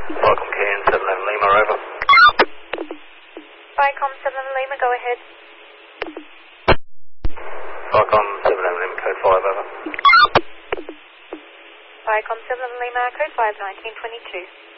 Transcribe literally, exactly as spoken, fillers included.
Falcon K N seven eleven Lima, over. Vicom seven eleven Lima, go ahead. Falcon seven eleven Lima, code five, over. Vicom seven eleven Lima, code five, nineteen twenty-two.